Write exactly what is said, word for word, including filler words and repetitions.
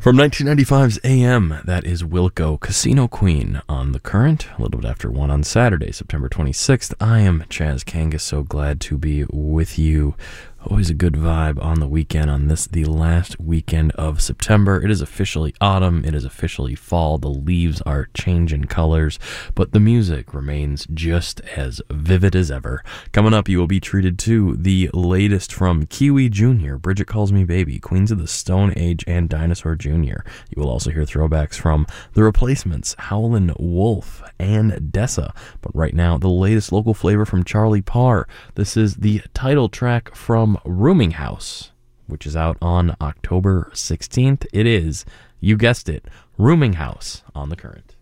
From nineteen ninety-five's A M, that is Wilco, Casino Queen on The Current, a little bit after one on Saturday, September twenty-sixth. I am Chaz Kangas, so glad to be with you. Always a good vibe on the weekend, on this, the last weekend of September. It is officially autumn. It is officially fall. The leaves are changing colors, but the music remains just as vivid as ever. Coming up, you will be treated to the latest from Kiwi Junior, Bridget Calls Me Baby, Queens of the Stone Age, and Dinosaur Junior You will also hear throwbacks from The Replacements, Howlin' Wolf, and Dessa. But right now, the latest local flavor from Charlie Parr. This is the title track from Rooming House, which is out on October sixteenth. It is, you guessed it, Rooming House on The Current.